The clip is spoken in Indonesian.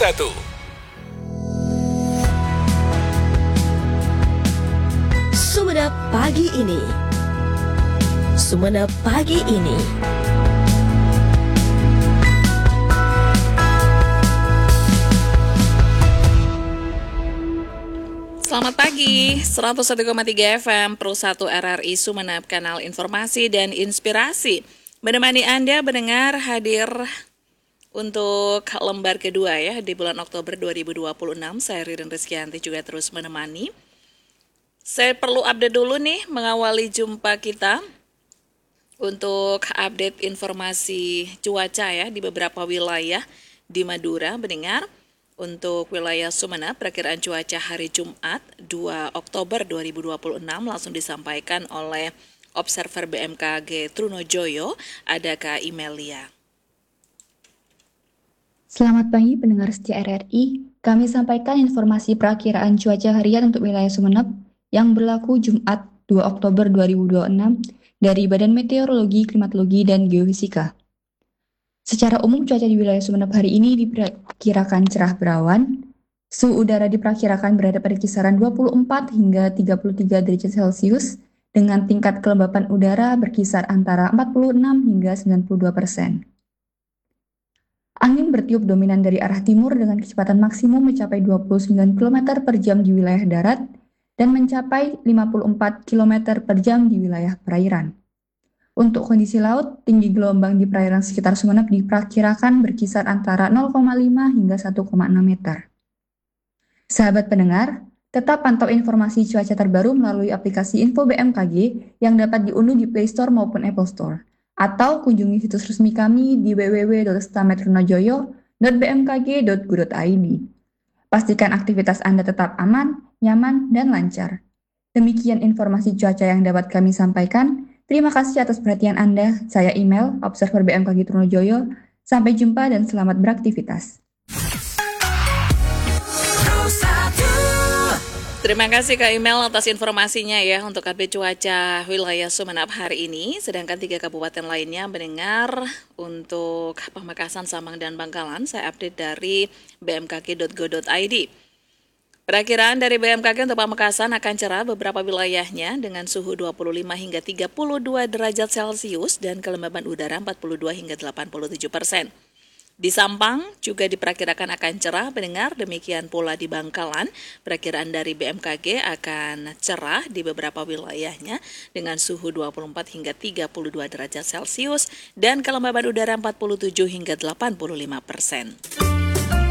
Sumenep pagi ini. Sumenep pagi ini. Selamat pagi, 101,3 FM Pro 1 RRI Sumenep, kanal informasi dan inspirasi. Menemani Anda mendengar hadir untuk lembar kedua ya di bulan Oktober 2026. Saya Ririn Rizkyanti juga terus menemani. Saya perlu update dulu nih mengawali jumpa kita untuk update informasi cuaca ya di beberapa wilayah di Madura. Mendengar untuk wilayah Sumenep, perakiraan cuaca hari Jumat 2 Oktober 2026 langsung disampaikan oleh Observer BMKG Trunojoyo. Ada Kak Imelia. Selamat pagi pendengar setia RRI. Kami sampaikan informasi perakiraan cuaca harian untuk wilayah Sumenep yang berlaku Jumat 2 Oktober 2026 dari Badan Meteorologi, Klimatologi, dan Geofisika. Secara umum cuaca di wilayah Sumenep hari ini diperkirakan cerah berawan. Suhu udara diperkirakan berada pada kisaran 24 hingga 33 derajat Celcius dengan tingkat kelembapan udara berkisar antara 46 hingga 92%. Angin bertiup dominan dari arah timur dengan kecepatan maksimum mencapai 29 km per jam di wilayah darat dan mencapai 54 km per jam di wilayah perairan. Untuk kondisi laut, tinggi gelombang di perairan sekitar Sumenep diperkirakan berkisar antara 0,5 hingga 1,6 meter. Sahabat pendengar, tetap pantau informasi cuaca terbaru melalui aplikasi Info BMKG yang dapat diunduh di Play Store maupun Apple Store. Atau kunjungi situs resmi kami di www.stametronojoyo.bmkg.go.id. Pastikan aktivitas Anda tetap aman, nyaman, dan lancar. Demikian informasi cuaca yang dapat kami sampaikan. Terima kasih atas perhatian Anda. Saya Email, Observer BMKG Trunojoyo. Sampai jumpa dan selamat beraktivitas. Terima kasih Kak Email atas informasinya ya untuk update cuaca wilayah Sumenep hari ini. Sedangkan 3 kabupaten lainnya mendengar untuk Pamekasan, Sampang, dan Bangkalan. Saya update dari bmkg.go.id. Perakiraan dari BMKG untuk Pamekasan akan cerah beberapa wilayahnya dengan suhu 25 hingga 32 derajat Celcius dan kelembaban udara 42 hingga 87%. Di Sampang juga diperkirakan akan cerah mendengar, demikian pula di Bangkalan. Perakiraan dari BMKG akan cerah di beberapa wilayahnya dengan suhu 24 hingga 32 derajat Celcius dan kelembaban udara 47 hingga 85%.